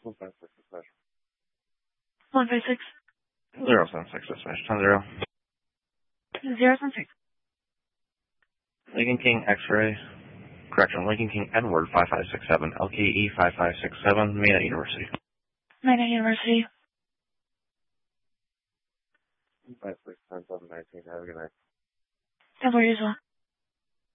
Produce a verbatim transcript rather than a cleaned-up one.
One five six dispatch. One five six. Zero seven six dispatch. Ten zero. Zero seven six. Lincoln King X-ray. Correction. Lincoln King Edward five five six seven. L K E five five six seven. Mena University. Mena University. Five six ten seven nineteen. Have a good night. Have a good as well.